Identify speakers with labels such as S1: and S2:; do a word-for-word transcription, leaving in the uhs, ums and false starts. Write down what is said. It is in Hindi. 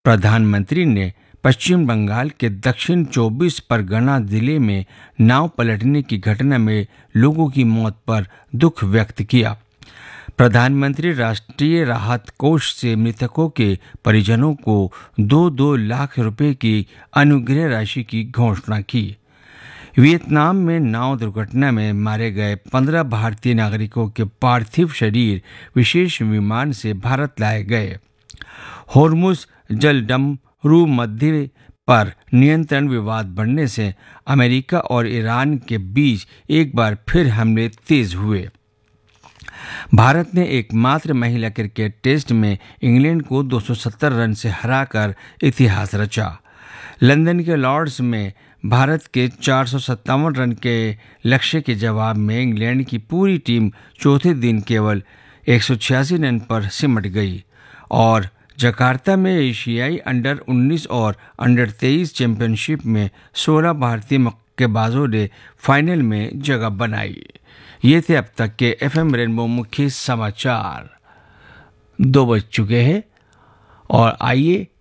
S1: प्रधानमंत्री ने पश्चिम बंगाल के दक्षिण चौबीस परगना जिले में नाव पलटने की घटना में लोगों की मौत पर दुख व्यक्त किया। प्रधानमंत्री राष्ट्रीय राहत कोष से मृतकों के परिजनों को दो दो लाख रुपए की अनुग्रह राशि की घोषणा की। वियतनाम में नाव दुर्घटना में मारे गए पंद्रह भारतीय नागरिकों के पार्थिव शरीर विशेष विमान से भारत लाए गए। होर्मुज जलडमरू मध्य पर नियंत्रण विवाद बढ़ने से अमेरिका और ईरान के बीच एक बार फिर हमले तेज हुए। भारत ने एकमात्र महिला क्रिकेट टेस्ट में इंग्लैंड को दो सौ सत्तर रन से हराकर इतिहास रचा। लंदन के लॉर्ड्स में भारत के चार सौ सत्तावन रन के लक्ष्य के जवाब में इंग्लैंड की पूरी टीम चौथे दिन केवल एक सौ छियासी रन पर सिमट गई और जकार्ता में एशियाई अंडर उन्नीस और अंडर तेईस चैंपियनशिप में सोलह भारतीय मुक्केबाजों ने फाइनल में जगह बनाई। ये थे अब तक के एफएम रेनबो मुख्य समाचार। दो बज चुके हैं और आइए